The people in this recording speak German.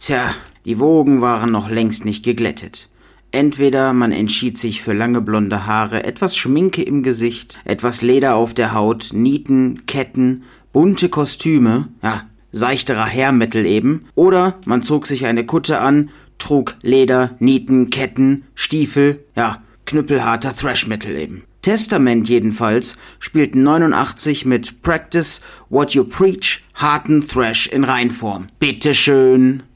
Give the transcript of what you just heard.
Tja, die Wogen waren noch längst nicht geglättet. Entweder man entschied sich für lange blonde Haare, etwas Schminke im Gesicht, etwas Leder auf der Haut, Nieten, Ketten, bunte Kostüme, ja, seichterer Hair Metal eben, oder man zog sich eine Kutte an, trug Leder, Nieten, Ketten, Stiefel, ja, knüppelharter Thrash Metal eben. Testament jedenfalls spielten 89 mit Practice What You Preach harten Thrash in Reinform. Bitteschön.